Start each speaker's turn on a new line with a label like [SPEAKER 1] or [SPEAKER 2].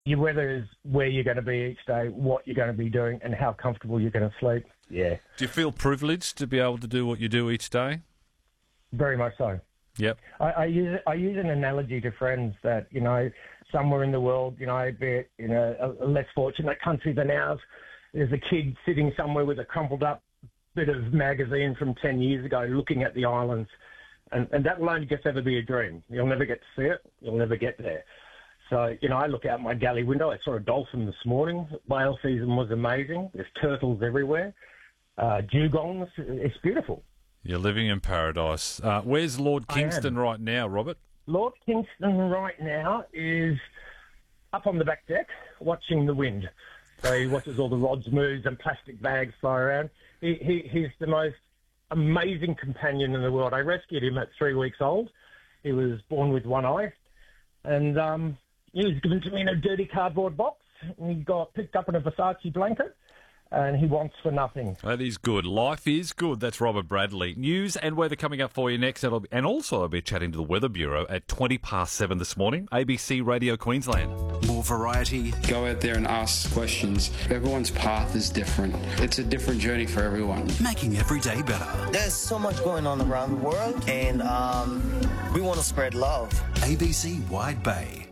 [SPEAKER 1] Your weather is where you're going to be each day, what you're going to be doing, and how comfortable you're going to sleep. Yeah.
[SPEAKER 2] Do you feel privileged to be able to do what you do each day?
[SPEAKER 1] Very much so.
[SPEAKER 2] Yep.
[SPEAKER 1] I use an analogy to friends that, somewhere in the world, be it in a less fortunate country than ours, there's a kid sitting somewhere with a crumpled up bit of magazine from 10 years ago looking at the islands. And that will only just ever be a dream. You'll never get to see it. You'll never get there. So, I look out my galley window. I saw a dolphin this morning. Whale season was amazing. There's turtles everywhere. Dugongs. It's beautiful.
[SPEAKER 2] You're living in paradise. Where's Lord Kingston right now, Robert?
[SPEAKER 1] Lord Kingston right now is up on the back deck watching the wind. So he watches all the rods move and plastic bags fly around. He's the most amazing companion in the world. I rescued him at 3 weeks old. He was born with one eye. And he was given to me in a dirty cardboard box. And he got picked up in a Versace blanket. And he wants for nothing.
[SPEAKER 2] That is good. Life is good. That's Robert Bradley. News and weather coming up for you next. And also I'll be chatting to the Weather Bureau at 7:20 this morning. ABC Radio Queensland.
[SPEAKER 3] More variety.
[SPEAKER 4] Go out there and ask questions. Everyone's path is different. It's a different journey for everyone.
[SPEAKER 3] Making every day better.
[SPEAKER 5] There's so much going on around the world, and we want to spread love.
[SPEAKER 3] ABC Wide Bay.